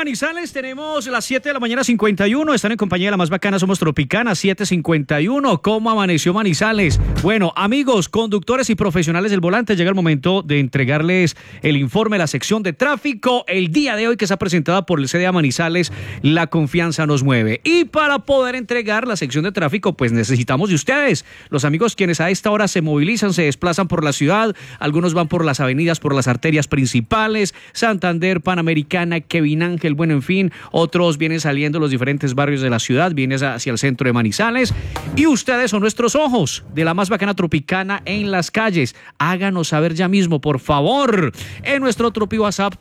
Manizales, tenemos las 7 de la mañana 51, están en compañía de la más bacana, somos Tropicana, 7:51. ¿Cómo amaneció Manizales? Bueno, amigos, conductores y profesionales del volante, llega el momento de entregarles el informe, la sección de tráfico, el día de hoy que está presentada por el CDA Manizales, La Confianza Nos Mueve. Y para poder entregar la sección de tráfico, pues necesitamos de ustedes, los amigos quienes a esta hora se movilizan, se desplazan por la ciudad, algunos van por las avenidas, por las arterias principales, Santander, Panamericana, Kevin Ángel, bueno, en fin, otros vienen saliendo los diferentes barrios de la ciudad, vienen hacia el centro de Manizales, y ustedes son nuestros ojos de la más bacana Tropicana en las calles. Háganos saber ya mismo, por favor, en nuestro Tropi WhatsApp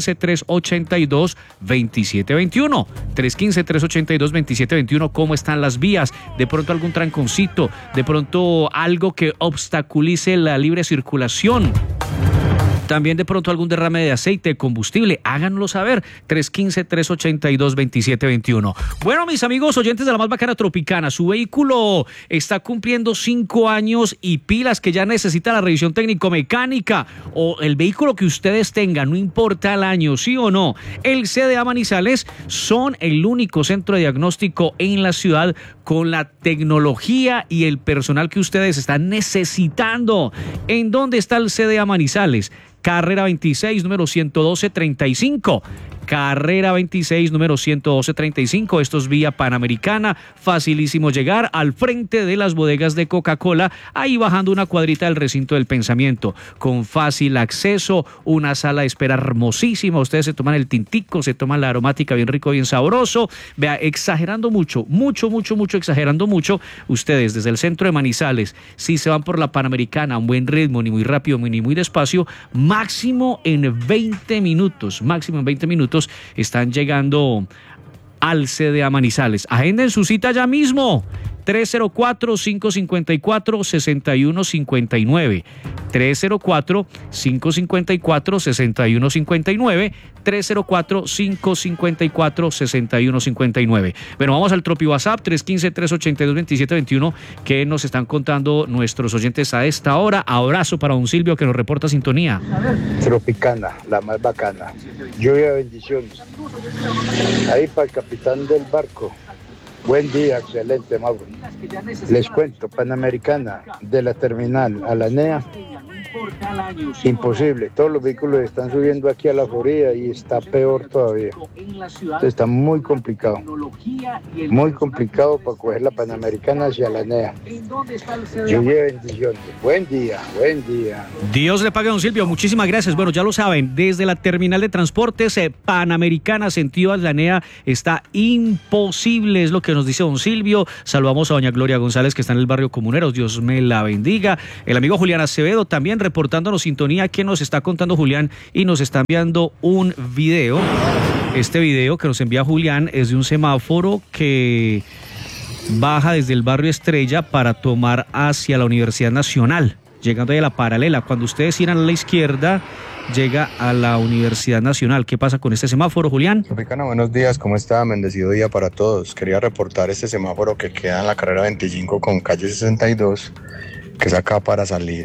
315-382-2721, 315-382-2721, cómo están las vías, de pronto algún tranconcito, de pronto algo que obstaculice la libre circulación. También de pronto algún derrame de aceite, de combustible, háganlo saber, 315-382-2721. Bueno, mis amigos oyentes de la más bacana Tropicana, su vehículo está cumpliendo 5 años y pilas, que ya necesita la revisión técnico-mecánica, o el vehículo que ustedes tengan, no importa el año, sí o no. El CDA Manizales son el único centro de diagnóstico en la ciudad con la tecnología y el personal que ustedes están necesitando. ¿En dónde está el CDA Manizales? Carrera 26, número 112-35. Carrera 26, número 112-35. Esto es vía Panamericana. Facilísimo llegar al frente de las bodegas de Coca-Cola, ahí bajando una cuadrita del recinto del pensamiento. Con fácil acceso, una sala de espera hermosísima. Ustedes se toman el tintico, se toman la aromática bien rico, bien sabroso. Vea, exagerando mucho, exagerando mucho. Ustedes desde el centro de Manizales, si se van por la Panamericana a un buen ritmo, ni muy rápido ni muy despacio, máximo en 20 minutos están llegando al CDA Manizales. Agenden su cita ya mismo. 304-554-6159. 304-554-6159. 304-554-6159. Bueno, vamos al Tropi WhatsApp 315-382-2721, que nos están contando nuestros oyentes a esta hora. Abrazo para don Silvio, que nos reporta sintonía. Tropicana, la más bacana. Lluvia, bendiciones. Ahí para el capitán del barco. Buen día, excelente, Mauro. Les cuento, Panamericana, de la terminal a la NEA, imposible. Todos los vehículos están subiendo aquí a la Florida y está peor todavía. Entonces está muy complicado para coger la Panamericana hacia la NEA. Lluvia, bendiciones. Buen día. Dios le pague, don Silvio, muchísimas gracias. Bueno, ya lo saben, desde la terminal de transportes Panamericana, sentido a la NEA, está imposible, es lo que nos dice don Silvio. Saludamos a doña Gloria González, que está en el barrio Comuneros, Dios me la bendiga. El amigo Julián Acevedo también reportándonos sintonía, que nos está contando Julián y nos está enviando un video. Este video que nos envía Julián es de un semáforo que baja desde el barrio Estrella para tomar hacia la Universidad Nacional, llegando ahí a la paralela. Cuando ustedes giran a la izquierda, llega a la Universidad Nacional. ¿Qué pasa con este semáforo, Julián? Tropicana, buenos días, ¿cómo está? Bendecido día para todos. Quería reportar este semáforo que queda en la carrera 25 con calle 62, que es acá para salir